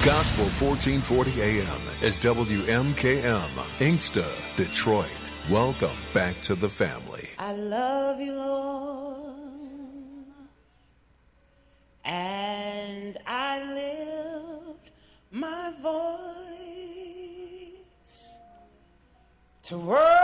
Gospel 1440 AM is WMKM, Inkster, Detroit. Welcome back to the family. I love you, Lord, and I lift my voice to worship